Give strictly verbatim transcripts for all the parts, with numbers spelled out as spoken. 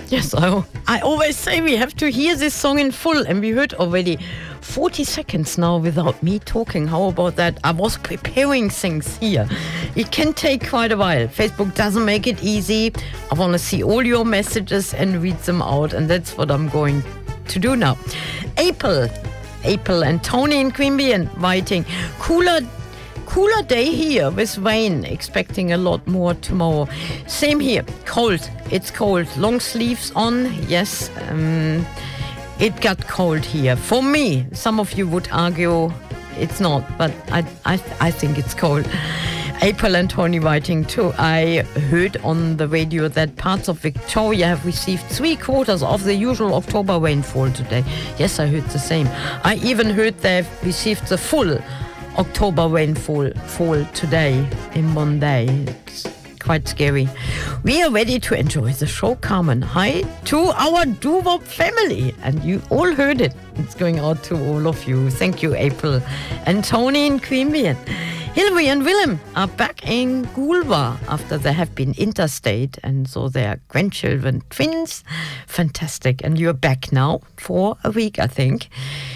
Yes, I, I always say we have to hear this song in full, and we heard already forty seconds now without me talking. How about that? I was preparing things here. It can take quite a while. Facebook doesn't make it easy. I want to see all your messages and read them out, and that's what I'm going to do now. April, April and Tony in Queanbeyan inviting cooler Cooler day here with rain, expecting a lot more tomorrow. Same here, cold, it's cold. Long sleeves on, yes. Um, it got cold here. For me, some of you would argue it's not, but I, I, I think it's cold. April and Tony writing too. I heard on the radio that parts of Victoria have received three quarters of the usual October rainfall today. Yes, I heard the same. I even heard they've received the full October rainfall fall today in one day. It's quite scary. We are ready to enjoy the show, Carmen. Hi to our Doo-Wop family. And you all heard it. It's going out to all of you. Thank you, April and Tony in Queanbeyan. Hilary and Willem are back in Goolwa after they have been interstate, and so their grandchildren, twins. Fantastic. And you're back now for a week, I think.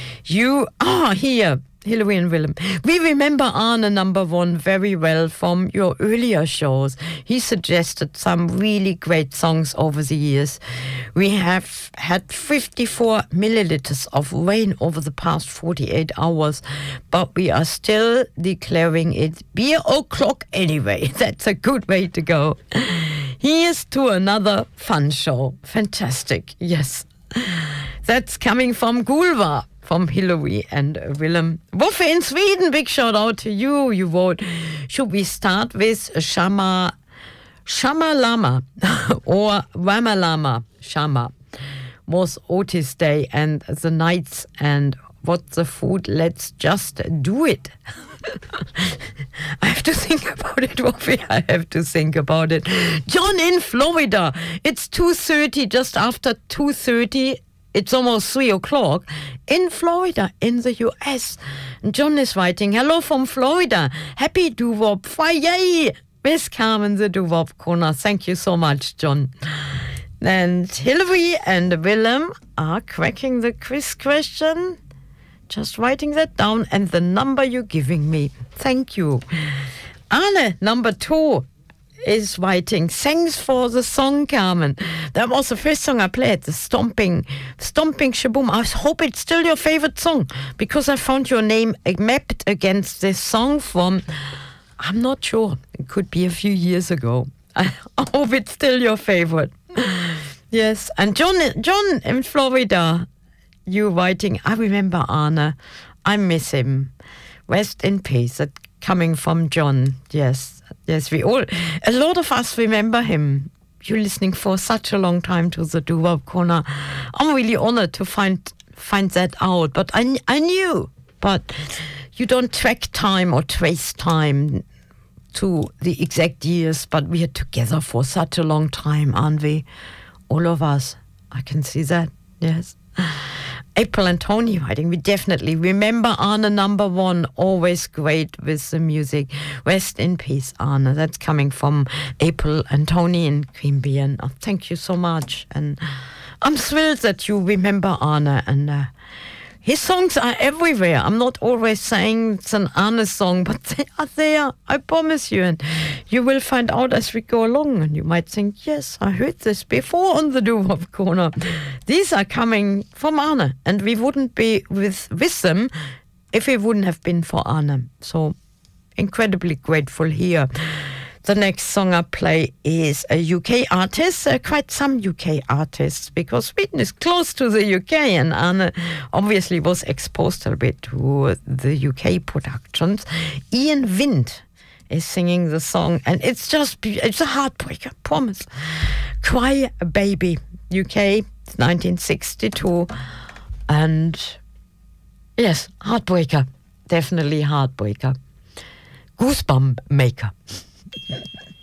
You are here. Hilary and Willem. We remember Arne number one very well from your earlier shows. He suggested some really great songs over the years. We have had fifty-four milliliters of rain over the past forty-eight hours, but we are still declaring it beer o'clock anyway. That's a good way to go. Here's to another fun show. Fantastic. Yes. That's coming from Goolwa. From Hilary and Willem. Woffe in Sweden, big shout out to you. You vote. Should we start with Shama, Shama Lama or Ramalama Shama? Was Otis Day and the Nights and What's the Food? Let's just do it. I have to think about it, Woffe. I have to think about it. John in Florida. It's two thirty, just after two thirty. It's almost three o'clock in Florida, in the U S. John is writing, hello from Florida. Happy Doo-Wop Friday with Carmen the Doo-Wop Corner. Thank you so much, John. And Hilary and Willem are cracking the quiz question. Just writing that down and the number you're giving me. Thank you. Arne, number two, is writing, thanks for the song, Carmen. That was the first song I played, the Stomping, Stomping Shaboom. I hope it's still your favorite song, because I found your name mapped against this song from, I'm not sure, it could be a few years ago. I hope it's still your favorite. Yes, and John, John in Florida, you writing, I remember Arne, I miss him. Rest in peace. That coming from John, yes. Yes, we all, a lot of us remember him. You're listening for such a long time to the Doo-Wop Corner. I'm really honored to find find that out. But I, I knew, but you don't track time or trace time to the exact years. But we are together for such a long time, aren't we? All of us. I can see that, yes. April and Tony writing, we definitely remember Arne number one, always great with the music. Rest in peace, Arne. That's coming from April and Tony in Queanbeyan. Oh, thank you so much. And I'm thrilled that you remember Arne. And uh, his songs are everywhere. I'm not always saying it's an Arne song, but they are there, I promise you. And you will find out as we go along. And you might think, yes, I heard this before on the Doo-Wop Corner. These are coming from Arne. And we wouldn't be with, with them if it wouldn't have been for Arne. So incredibly grateful here. The next song I play is a U K artist, uh, quite some U K artists, because Sweden is close to the U K, and Arne obviously was exposed a bit to the U K productions. Ian Wind is singing the song, and it's just, it's a heartbreaker, promise. Cry Baby, U K, nineteen sixty-two, and yes, heartbreaker, definitely heartbreaker. Goosebump maker.